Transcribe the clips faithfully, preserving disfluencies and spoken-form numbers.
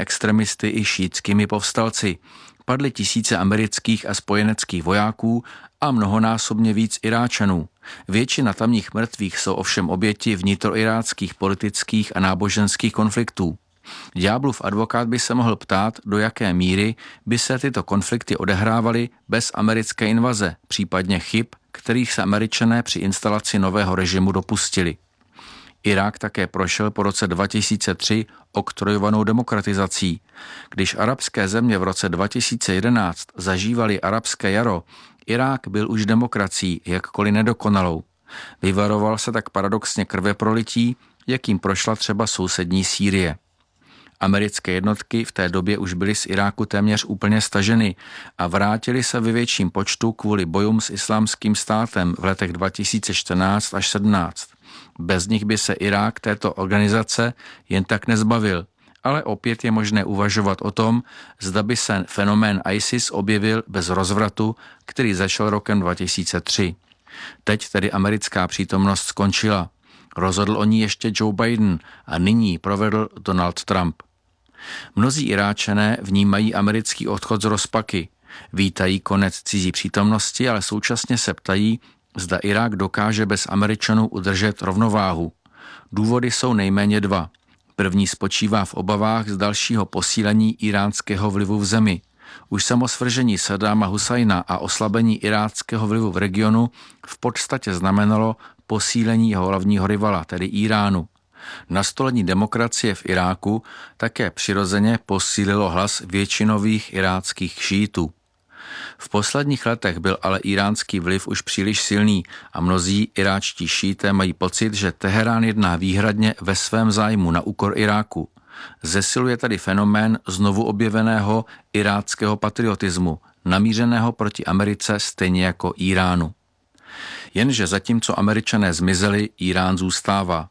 extremisty i šítskými povstalci. Padly tisíce amerických a spojeneckých vojáků a mnohonásobně víc Iráčanů. Většina tamních mrtvých jsou ovšem oběti vnitroiráckých politických a náboženských konfliktů. Ďáblův advokát by se mohl ptát, do jaké míry by se tyto konflikty odehrávaly bez americké invaze, případně chyb, kterých se Američané při instalaci nového režimu dopustili. Irák také prošel po roce dva tisíce tři oktrojovanou demokratizací. Když arabské země v roce dva tisíce jedenáct zažívali arabské jaro, Irák byl už demokracií, jakkoliv nedokonalou. Vyvaroval se tak paradoxně krveprolití, jakým prošla třeba sousední Sýrie. Americké jednotky v té době už byly z Iráku téměř úplně staženy a vrátily se ve větším počtu kvůli bojům s Islámským státem v letech dva tisíce čtrnáct až sedmnáct. Bez nich by se Irák této organizace jen tak nezbavil, ale opět je možné uvažovat o tom, zda by se fenomén ISIS objevil bez rozvratu, který začal rokem dva tisíce tři. Teď tedy americká přítomnost skončila. Rozhodl o ní ještě Joe Biden a nyní provedl Donald Trump. Mnozí Iráčané vnímají americký odchod z rozpaky. Vítají konec cizí přítomnosti, ale současně se ptají, zda Irák dokáže bez Američanů udržet rovnováhu. Důvody jsou nejméně dva. První spočívá v obavách z dalšího posílení iránského vlivu v zemi. Už samo svržení Saddáma Husajna a oslabení iráckého vlivu v regionu v podstatě znamenalo posílení jeho hlavního rivala, tedy Iránu. Nastolení demokracie v Iráku také přirozeně posílilo hlas většinových iráckých šítů. V posledních letech byl ale iránský vliv už příliš silný a mnozí iráčtí šíté mají pocit, že Teherán jedná výhradně ve svém zájmu na úkor Iráku. Zesiluje tady fenomén znovu objeveného iráckého patriotismu, namířeného proti Americe stejně jako Iránu. Jenže zatímco Američané zmizeli, Irán zůstává.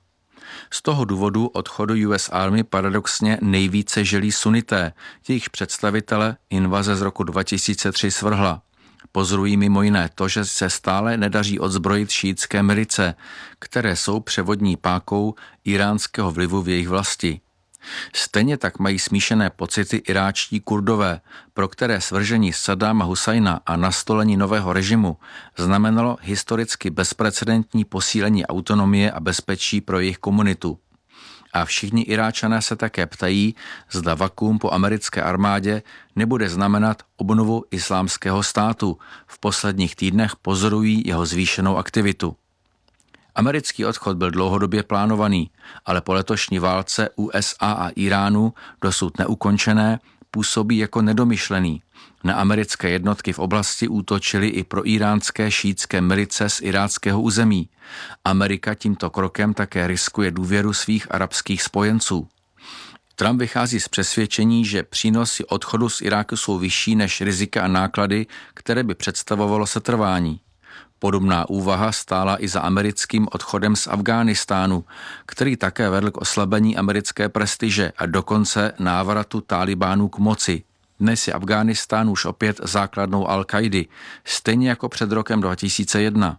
Z toho důvodu odchodu U S Army paradoxně nejvíce želí sunité, jejichž představitele invaze z roku dva tisíce tři svrhla. Pozorují mimo jiné to, že se stále nedaří odzbrojit šíitské milice, které jsou převodní pákou iránského vlivu v jejich vlasti. Stejně tak mají smíšené pocity iráčtí Kurdové, pro které svržení Saddáma Husajna a nastolení nového režimu znamenalo historicky bezprecedentní posílení autonomie a bezpečí pro jejich komunitu. A všichni Iráčané se také ptají, zda vakuum po americké armádě nebude znamenat obnovu islámského státu. V posledních týdnech pozorují jeho zvýšenou aktivitu. Americký odchod byl dlouhodobě plánovaný, ale po letošní válce U S A a Iránu, dosud neukončené, působí jako nedomyšlený. Na americké jednotky v oblasti útočily i proiránské šítské milice z iráckého území. Amerika tímto krokem také riskuje důvěru svých arabských spojenců. Trump vychází z přesvědčení, že přínosy odchodu z Iráku jsou vyšší než rizika a náklady, které by představovalo setrvání. Podobná úvaha stála i za americkým odchodem z Afghánistánu, který také vedl k oslabení americké prestiže a dokonce návratu Tálibánů k moci. Dnes je Afghánistán už opět základnou Al-Kaidy, stejně jako před rokem dva tisíce jedna.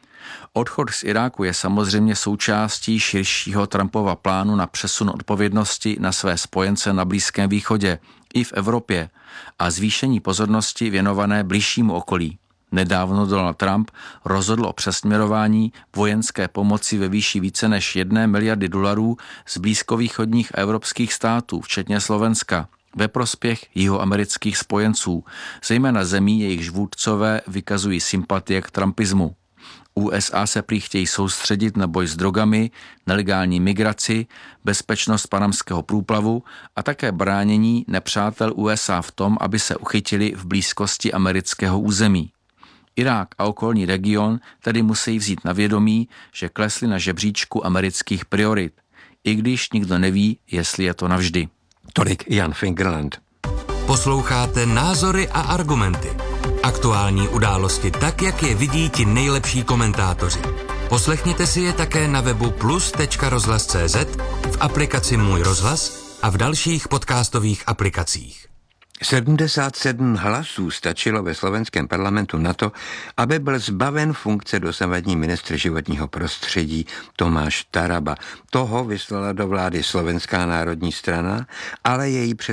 Odchod z Iráku je samozřejmě součástí širšího Trumpova plánu na přesun odpovědnosti na své spojence na Blízkém východě i v Evropě a zvýšení pozornosti věnované bližšímu okolí. Nedávno Donald Trump rozhodl o přesměrování vojenské pomoci ve výši více než jedné miliardy dolarů z blízkovýchodních a evropských států, včetně Slovenska, ve prospěch jihoamerických spojenců, zejména zemí, jejichž vůdcové vykazují sympatie k trumpismu. U S A se prý chtějí soustředit na boj s drogami, nelegální migraci, bezpečnost panamského průplavu a také bránění nepřátel U S A v tom, aby se uchytili v blízkosti amerického území. Irák a okolní region tedy musí vzít na vědomí, že klesli na žebříčku amerických priorit, i když nikdo neví, jestli je to navždy. Tolik Jan Fingerland. Posloucháte Názory a argumenty. Aktuální události tak, jak je vidí ti nejlepší komentátoři. Poslechněte si je také na webu plus tečka rozhlas tečka cé zet, v aplikaci Můj rozhlas a v dalších podcastových aplikacích. sedmdesát sedm hlasů stačilo ve slovenském parlamentu na to, aby byl zbaven funkce dosavadní ministr životního prostředí Tomáš Taraba. Toho vyslala do vlády Slovenská národní strana, ale její